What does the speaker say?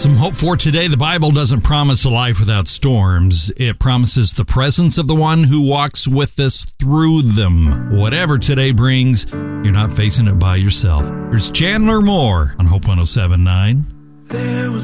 Some hope for today. The Bible doesn't promise a life without storms. It promises the presence of the one who walks with us through them. Whatever today brings, you're not facing it by yourself. Here's Chandler Moore on Hope 107.9.